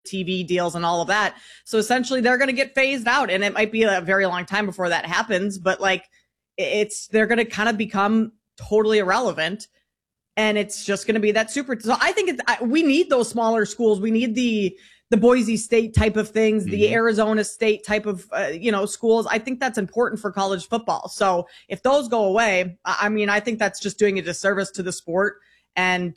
TV deals and all of that. So essentially they're going to get phased out, and it might be a very long time before that happens, but like they're going to kind of become totally irrelevant. And it's just going to be that super. So I think we need those smaller schools. We need the Boise State type of things, the Arizona State type of, schools. I think that's important for college football. So if those go away, I mean, I think that's just doing a disservice to the sport, and,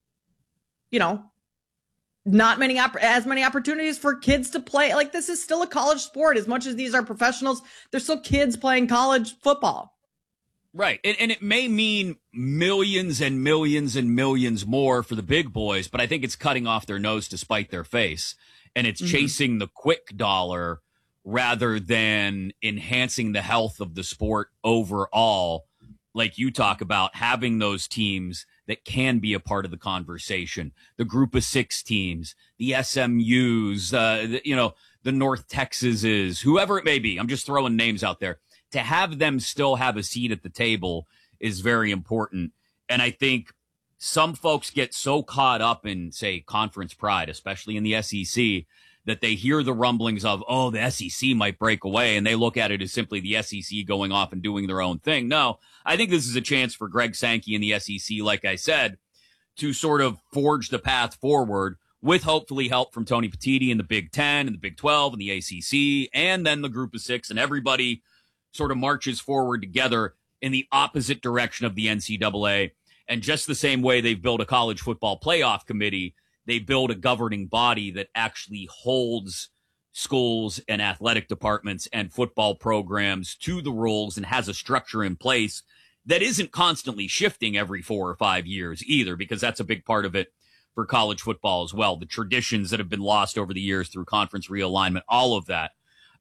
not as many opportunities for kids to play. Like, this is still a college sport. As much as these are professionals, they're still kids playing college football. Right. And it may mean millions and millions and millions more for the big boys, but I think it's cutting off their nose to spite their face. And it's chasing the quick dollar rather than enhancing the health of the sport overall. Like you talk about, having those teams that can be a part of the conversation, the group of 6 teams, the SMUs, the North Texases, whoever it may be. I'm just throwing names out there. To have them still have a seat at the table is very important. And I think some folks get so caught up in, say, conference pride, especially in the SEC, that they hear the rumblings of, oh, the SEC might break away, and they look at it as simply the SEC going off and doing their own thing. No, I think this is a chance for Greg Sankey and the SEC, like I said, to sort of forge the path forward with hopefully help from Tony Petitti and the Big Ten and the Big 12 and the ACC, and then the group of 6, and everybody sort of marches forward together in the opposite direction of the NCAA. And just the same way they've built a college football playoff committee, they build a governing body that actually holds schools and athletic departments and football programs to the rules and has a structure in place that isn't constantly shifting every 4 or 5 years either, because that's a big part of it for college football as well. The traditions that have been lost over the years through conference realignment, all of that.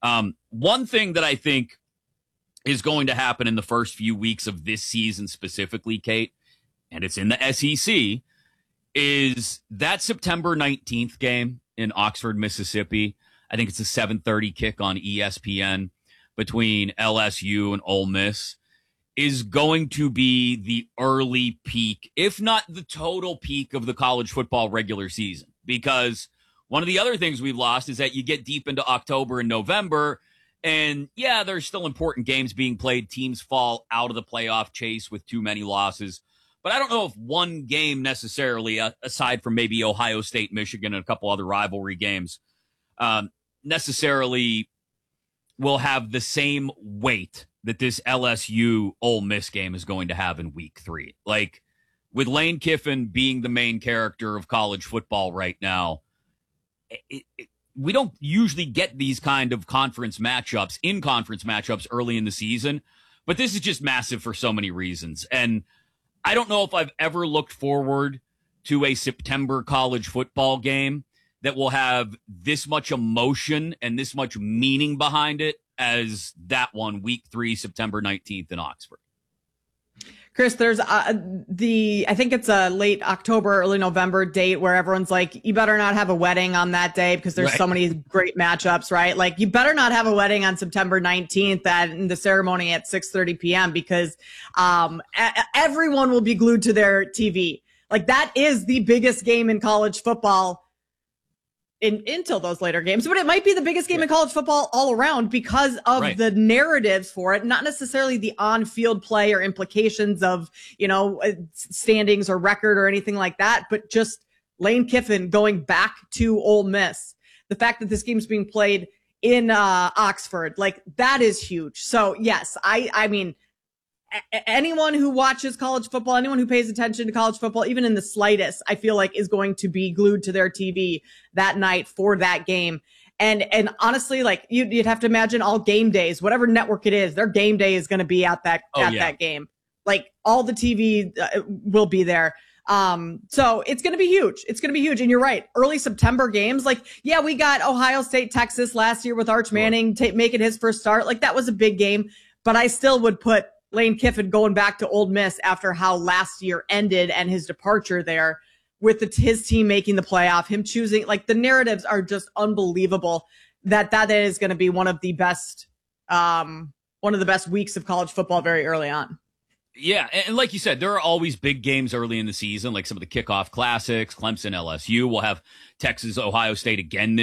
One thing that I think is going to happen in the first few weeks of this season specifically, Kate, and it's in the SEC, is that September 19th game in Oxford, Mississippi. I think it's a 7:30 kick on ESPN between LSU and Ole Miss, is going to be the early peak, if not the total peak, of the college football regular season. Because one of the other things we've lost is that you get deep into October and November, and yeah, there's still important games being played. Teams fall out of the playoff chase with too many losses. But I don't know if one game necessarily, aside from maybe Ohio State, Michigan, and a couple other rivalry games, necessarily will have the same weight that this LSU Ole Miss game is going to have in week 3. Like, with Lane Kiffin being the main character of college football right now, we don't usually get these kind of conference matchups early in the season, but this is just massive for so many reasons. And I don't know if I've ever looked forward to a September college football game that will have this much emotion and this much meaning behind it as that one, week 3, September 19th in Oxford. Chris, there's I think it's a late October, early November date where everyone's like, you better not have a wedding on that day because there's so many great matchups, right? Like, you better not have a wedding on September 19th and the ceremony at 6:30 p.m. because everyone will be glued to their TV. Like, that is the biggest game in college football until those later games, but it might be the biggest game in college football all around because of the narratives for it, not necessarily the on-field play or implications of, standings or record or anything like that, but just Lane Kiffin going back to Ole Miss. The fact that this game's being played in Oxford, like, that is huge. So yes, I mean, anyone who watches college football, anyone who pays attention to college football, even in the slightest, I feel like is going to be glued to their TV that night for that game. And honestly, like, you'd have to imagine all game days, whatever network it is, their game day is going to be at that game. Like, all the TV will be there. So it's going to be huge. It's going to be huge. And you're right. Early September games. Like, yeah, we got Ohio State, Texas last year with Arch Manning making his first start. Like, that was a big game, but I still would put Lane Kiffin going back to Ole Miss after how last year ended and his departure there with his team making the playoff, him choosing, like, the narratives are just unbelievable that is going to be one of the best weeks of college football very early on. Yeah, and like you said, there are always big games early in the season, like some of the kickoff classics. Clemson, LSU. We'll have Texas, Ohio State again